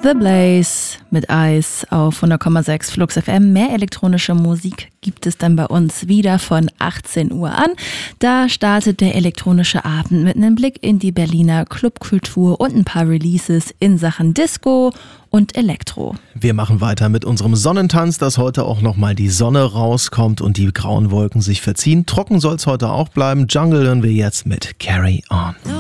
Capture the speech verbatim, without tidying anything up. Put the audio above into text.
The Blaze mit Eis auf hundert Komma sechs Flux F M. Mehr elektronische Musik gibt es dann bei uns wieder von achtzehn Uhr an. Da startet der elektronische Abend mit einem Blick in die Berliner Clubkultur und ein paar Releases in Sachen Disco und Elektro. Wir machen weiter mit unserem Sonnentanz, dass heute auch nochmal die Sonne rauskommt und die grauen Wolken sich verziehen. Trocken soll es heute auch bleiben. Jungle hören wir jetzt mit Carry On.